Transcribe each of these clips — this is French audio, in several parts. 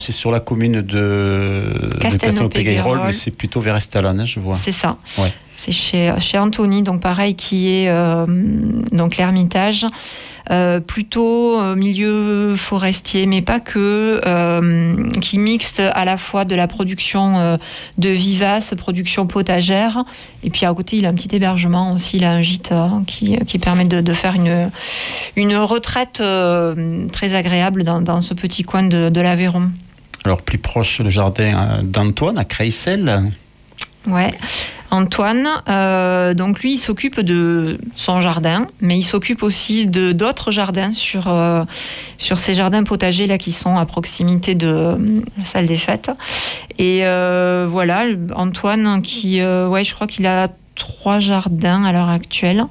C'est sur la commune de Castelnau-Péguerolles, mais c'est plutôt vers Estalane, je vois. C'est ça. Ouais. C'est chez Anthony, donc pareil, qui est donc l'Ermitage. Plutôt milieu forestier, mais pas que, qui mixte à la fois de la production de vivaces, production potagère, et puis à côté il a un petit hébergement aussi, il a un gîte qui permet de faire une retraite très agréable dans ce petit coin de l'Aveyron. Alors plus proche, le jardin d'Antoine à Creissel. Ouais, Antoine, donc lui il s'occupe de son jardin, mais il s'occupe aussi d'autres jardins sur ces jardins potagers là qui sont à proximité de la salle des fêtes. Et voilà, Antoine qui, je crois qu'il a 3 jardins à l'heure actuelle.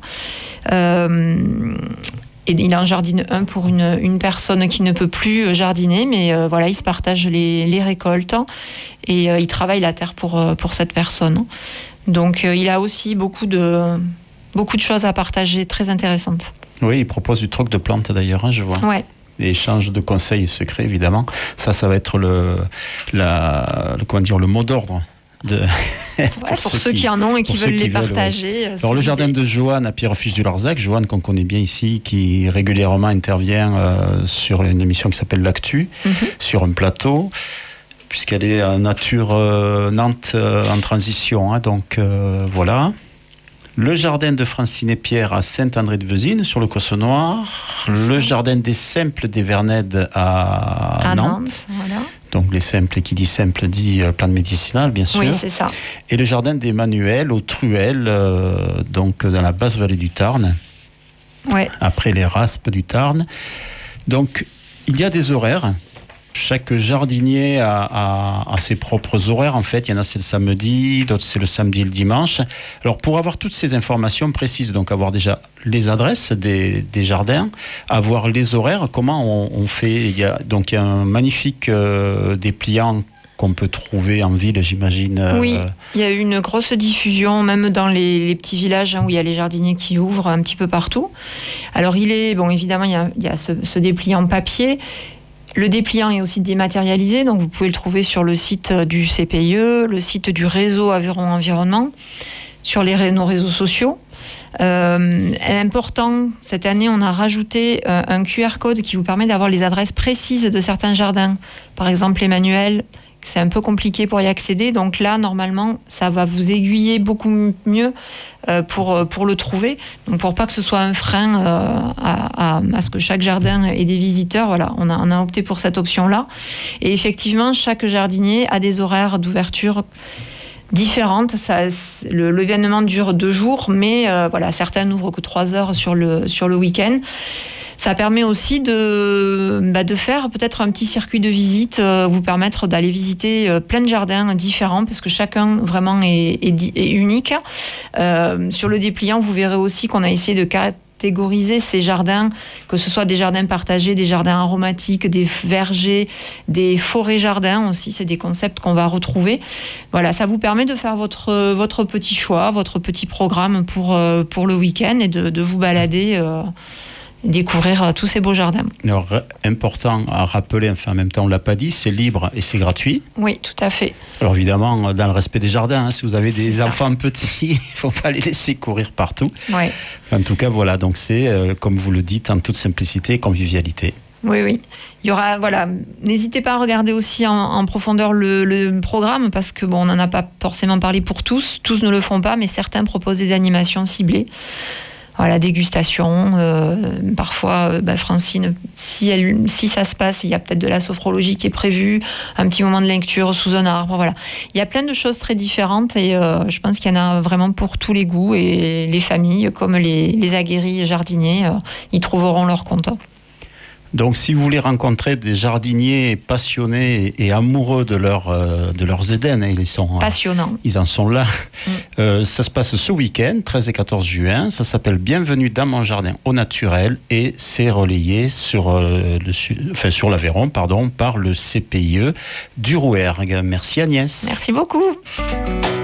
Et il en jardine un pour une personne qui ne peut plus jardiner, mais voilà, il se partage les récoltes et il travaille la terre pour cette personne. Donc il a aussi beaucoup de choses à partager, très intéressantes. Oui, il propose du troc de plantes d'ailleurs, je vois. Ouais. Et échange de conseils secrets, évidemment. Ça va être le mot d'ordre. Pour ceux qui en ont et qui veulent les partager. Alors le jardin de Joanne à Pierrefiche du Larzac, Joanne qu'on connaît bien ici, qui régulièrement intervient sur une émission qui s'appelle L'Actu, sur un plateau, puisqu'elle est à Nature Nantes en transition, donc voilà. Le jardin de Francine et Pierre à Saint-André-de-Vezine sur le Cossenoir, le jardin des Simples des Vernèdes à Nantes. Voilà. Donc les simples, qui dit simple dit plante médicinale, bien sûr. Oui, c'est ça. Et le jardin d'Emmanuel au Truel, donc dans la basse vallée du Tarn, après les Raspes du Tarn. Donc il y a des horaires. Chaque jardinier a ses propres horaires, en fait. Il y en a, c'est le samedi, d'autres, c'est le samedi et le dimanche. Alors, pour avoir toutes ces informations précises, donc avoir déjà les adresses des jardins, avoir les horaires, comment on fait? Il y a un magnifique dépliant qu'on peut trouver en ville, j'imagine. Oui, il y a eu une grosse diffusion, même dans les petits villages où il y a les jardiniers qui ouvrent un petit peu partout. Alors, évidemment, il y a ce dépliant papier. Le dépliant est aussi dématérialisé, donc vous pouvez le trouver sur le site du CPIE, le site du réseau Aveyron Environnement, sur nos réseaux sociaux. Important, cette année, on a rajouté un QR code qui vous permet d'avoir les adresses précises de certains jardins. Par exemple, Emmanuel, c'est un peu compliqué pour y accéder, donc là, normalement, ça va vous aiguiller beaucoup mieux pour le trouver. Donc, pour pas que ce soit un frein à ce que chaque jardin ait des visiteurs, voilà, on a opté pour cette option-là. Et effectivement, chaque jardinier a des horaires d'ouverture différentes. L'événement dure 2 jours, mais certains n'ouvrent que 3 heures sur le week-end. Ça permet aussi de faire peut-être un petit circuit de visite, vous permettre d'aller visiter plein de jardins différents, parce que chacun vraiment est unique. Sur le dépliant, vous verrez aussi qu'on a essayé de catégoriser ces jardins, que ce soit des jardins partagés, des jardins aromatiques, des vergers, des forêts-jardins aussi, c'est des concepts qu'on va retrouver. Voilà, ça vous permet de faire votre petit choix, votre petit programme pour le week-end et de vous balader découvrir tous ces beaux jardins. Alors, important à rappeler, en même temps on ne l'a pas dit, c'est libre et c'est gratuit. Oui, tout à fait. Alors évidemment, dans le respect des jardins, si vous avez des enfants petits, il ne faut pas les laisser courir partout. Oui. En tout cas, voilà, donc c'est, comme vous le dites, en toute simplicité et convivialité. Oui. Il y aura, n'hésitez pas à regarder aussi en profondeur le programme, parce que on n'en a pas forcément parlé pour tous. Tous ne le font pas, mais certains proposent des animations ciblées. Voilà, dégustation, parfois Francine, si ça se passe, il y a peut-être de la sophrologie qui est prévue, un petit moment de lecture sous un arbre, voilà. Il y a plein de choses très différentes et je pense qu'il y en a vraiment pour tous les goûts, et les familles comme les aguerris jardiniers, ils trouveront leur compte. Donc, si vous voulez rencontrer des jardiniers passionnés et amoureux de leurs Éden, ils sont passionnants. Ils en sont là. Ça se passe ce week-end, 13 et 14 juin. Ça s'appelle Bienvenue dans mon jardin au naturel et c'est relayé sur l'Aveyron, par le CPIE du Rouergue. Merci Agnès. Merci beaucoup.